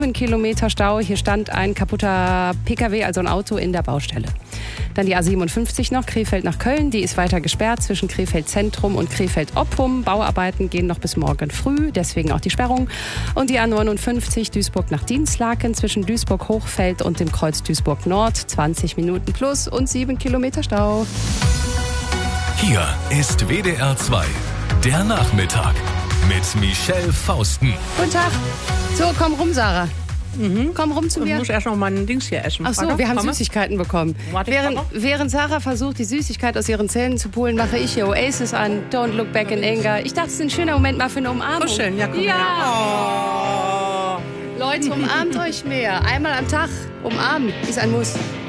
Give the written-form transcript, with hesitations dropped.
Kilometer Stau. Hier stand ein kaputter PKW, also ein Auto, in der Baustelle. Dann die A57 noch, Krefeld nach Köln. Die ist weiter gesperrt zwischen Krefeld Zentrum und Krefeld Oppum. Bauarbeiten gehen noch bis morgen früh, deswegen auch die Sperrung. Und die A59 Duisburg nach Dinslaken zwischen Duisburg-Hochfeld und dem Kreuz Duisburg Nord. 20 Minuten plus und 7 Kilometer Stau. Hier ist WDR 2, der Nachmittag mit Michelle Fausten. Guten Tag. So, komm rum, Sarah. Komm rum zu mir. Ich muss erst noch mein Dings hier essen. Ach so, Warte, wir haben komme. Süßigkeiten bekommen. Warte, Während Sarah versucht, die Süßigkeit aus ihren Zähnen zu pulen, mache ich hier Oasis an. Don't look back in anger. Ich dachte, es ist ein schöner Moment mal für eine Umarmung. Kuscheln, ja, komm her. Oh. Leute, umarmt euch mehr. Einmal am Tag umarmen ist ein Muss.